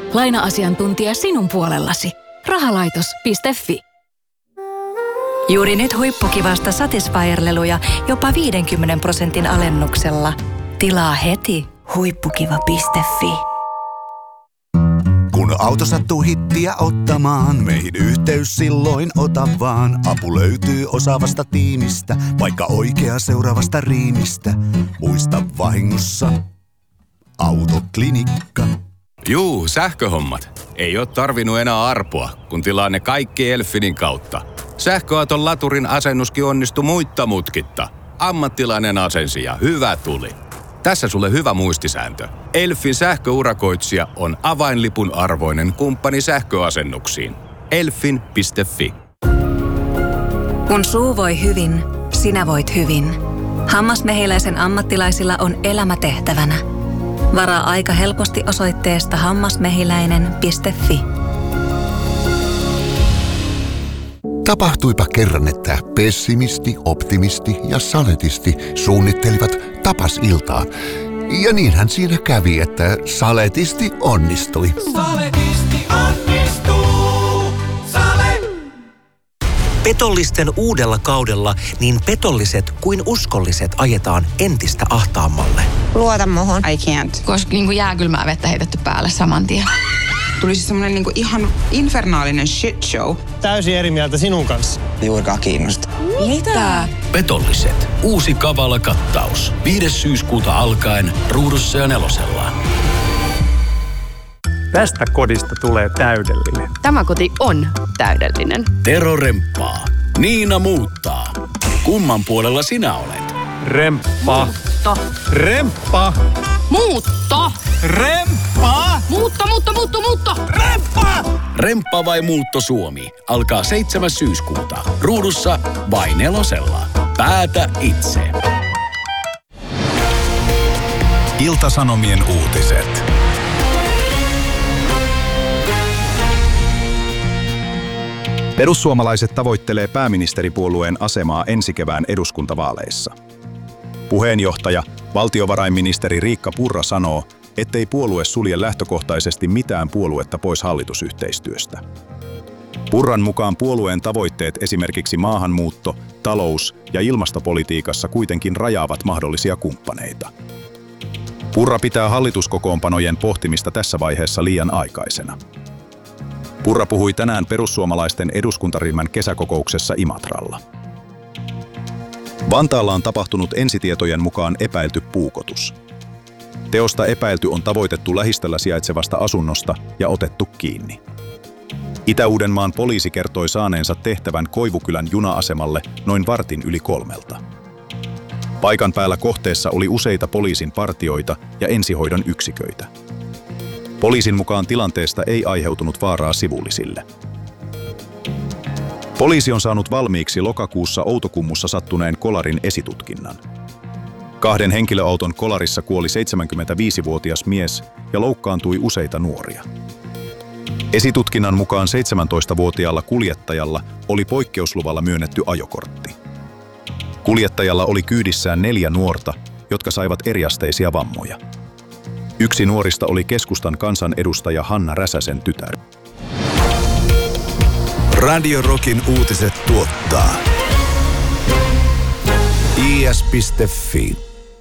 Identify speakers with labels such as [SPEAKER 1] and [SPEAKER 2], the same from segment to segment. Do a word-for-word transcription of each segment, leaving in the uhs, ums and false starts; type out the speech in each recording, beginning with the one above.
[SPEAKER 1] Laina-asiantuntija sinun puolellasi. Rahalaitos piste fi.
[SPEAKER 2] Juuri nyt huippukivasta Satisfyer-leluja jopa viidenkymmenen prosentin alennuksella. Tilaa heti huippukiva piste fi.
[SPEAKER 3] Kun auto sattuu hittiä ottamaan, meihin yhteys silloin ota vaan. Apu löytyy osaavasta tiimistä, vaikka oikea seuraavasta riimistä. Muista vahingossa Autoklinikka.
[SPEAKER 4] Juu, sähköhommat. Ei oo tarvinnut enää arpoa, kun tilaa ne kaikki Elfinin kautta. Sähköauton laturin asennuskin onnistui muitta mutkitta. Ammattilainen asensi ja hyvä tuli. Tässä sulle hyvä muistisääntö. Elfin sähköurakoitsija on avainlipun arvoinen kumppani sähköasennuksiin. elfin piste fi.
[SPEAKER 2] Kun suu voi hyvin, sinä voit hyvin. Hammasmehiläisen ammattilaisilla on elämä tehtävänä. Varaa aika helposti osoitteesta hammasmehiläinen piste fi.
[SPEAKER 5] Tapahtuipa kerran, että pessimisti, optimisti ja saletisti suunnittelivat tapasiltaa. Ja niinhän siinä kävi, että saletisti onnistui.
[SPEAKER 6] Saletisti onnistuu. Sale!
[SPEAKER 7] Petollisten uudella kaudella niin petolliset kuin uskolliset ajetaan entistä ahtaammalle.
[SPEAKER 8] Luota muhun.
[SPEAKER 9] I can't.
[SPEAKER 10] Koska niin kuin jääkylmää vettä heitetty päälle saman tien.
[SPEAKER 9] Tuli siis semmonen niinku ihan infernaalinen shit show.
[SPEAKER 11] Täysin eri mieltä sinun kanssa.
[SPEAKER 9] Juurikaan kiinnosta.
[SPEAKER 10] Mitä?
[SPEAKER 12] Petolliset. Uusi kavala kattaus. viides syyskuuta alkaen Ruudussa ja Nelosella.
[SPEAKER 11] Tästä kodista tulee täydellinen.
[SPEAKER 10] Tämä koti on täydellinen.
[SPEAKER 12] Tero remppaa. Niina muuttaa. Kumman puolella sinä olet?
[SPEAKER 11] Remppa.
[SPEAKER 10] Muutto.
[SPEAKER 11] Remppa.
[SPEAKER 10] Muutto.
[SPEAKER 11] Remppa.
[SPEAKER 10] Muutto, muutto, muutto, muutto.
[SPEAKER 11] Remppa.
[SPEAKER 12] Remppa vai muutto Suomi alkaa seitsemäs syyskuuta. Ruudussa vai Nelosella. Päätä itse.
[SPEAKER 3] Ilta-Sanomien uutiset.
[SPEAKER 13] Perussuomalaiset tavoittelee pääministeripuolueen asemaa ensi kevään eduskuntavaaleissa. Puheenjohtaja, valtiovarainministeri Riikka Purra sanoo, ettei puolue sulje lähtökohtaisesti mitään puoluetta pois hallitusyhteistyöstä. Purran mukaan puolueen tavoitteet esimerkiksi maahanmuutto, talous ja ilmastopolitiikassa kuitenkin rajaavat mahdollisia kumppaneita. Purra pitää hallituskokoonpanojen pohtimista tässä vaiheessa liian aikaisena. Purra puhui tänään perussuomalaisten eduskuntaryhmän kesäkokouksessa Imatralla. Vantaalla on tapahtunut ensitietojen mukaan epäilty puukotus. Teosta epäilty on tavoitettu lähistöllä sijaitsevasta asunnosta ja otettu kiinni. Itä-Uudenmaan poliisi kertoi saaneensa tehtävän Koivukylän juna-asemalle noin vartin yli kolmelta. Paikan päällä kohteessa oli useita poliisin partioita ja ensihoidon yksiköitä. Poliisin mukaan tilanteesta ei aiheutunut vaaraa sivullisille. Poliisi on saanut valmiiksi lokakuussa Outokummussa sattuneen kolarin esitutkinnan. Kahden henkilöauton kolarissa kuoli seitsemänkymmentäviisivuotias mies ja loukkaantui useita nuoria. Esitutkinnan mukaan seitsemäntoistavuotiaalla kuljettajalla oli poikkeusluvalla myönnetty ajokortti. Kuljettajalla oli kyydissään neljä nuorta, jotka saivat eriasteisia vammoja. Yksi nuorista oli keskustan kansanedustaja Hanna Räsäsen tytär.
[SPEAKER 3] Radio Rockin uutiset tuottaa i s piste fi.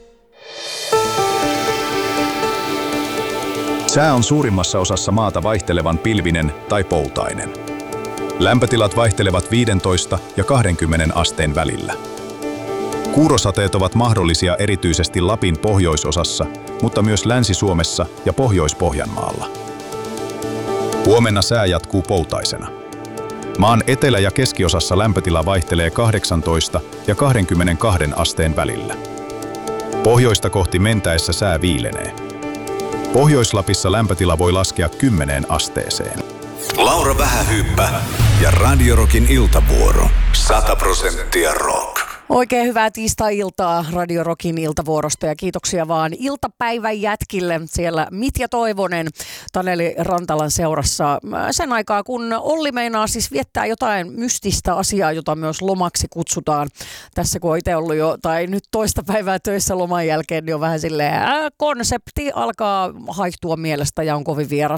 [SPEAKER 13] Sää on suurimmassa osassa maata vaihtelevan pilvinen tai poutainen. Lämpötilat vaihtelevat viisitoista ja kaksikymmentä asteen välillä. Kuurosateet ovat mahdollisia erityisesti Lapin pohjoisosassa, mutta myös Länsi-Suomessa ja Pohjois-Pohjanmaalla. Huomenna sää jatkuu poutaisena. Maan etelä- ja keskiosassa lämpötila vaihtelee kahdeksantoista ja kaksikymmentäkaksi asteen välillä. Pohjoista kohti mentäessä sää viilenee. Pohjois-Lapissa lämpötila voi laskea kymmeneen asteeseen.
[SPEAKER 3] Laura Vähähyyppä ja Radio Rockin iltavuoro. sata prosenttia rock.
[SPEAKER 14] Oikein hyvää tiistai-iltaa Radio Rockin iltavuorosta ja kiitoksia vaan iltapäivän jätkille. Siellä Mitja Toivonen Taneli Rantalan seurassa sen aikaa, kun Olli meinaa siis viettää jotain mystistä asiaa, jota myös lomaksi kutsutaan. Tässä kun on itse ollut jo, tai nyt toista päivää töissä loman jälkeen, niin on vähän silleen, ää, konsepti alkaa haihtua mielestä ja on kovin vieras.